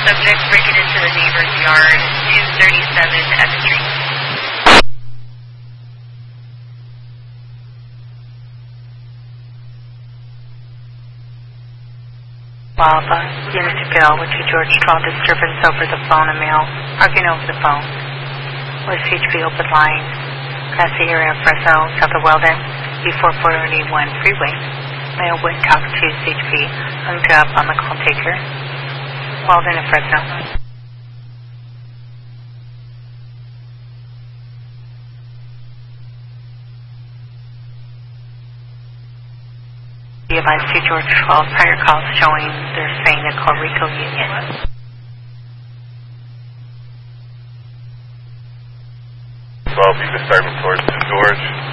Subject breaking into the neighbor's yard, 237 F Street. Alpha, unit to Bill, with 2 George 12 disturbance over the phone and mail, arguing over the phone. With CHP open line, Grassy area of Fresno, south of Weldon, E441 freeway. Mail went talk to CHP, hung up on the call taker. Weldon and Fresno. Be advised 2 George 12 prior calls showing they're saying a Corrico Union. Well, be the starting towards George.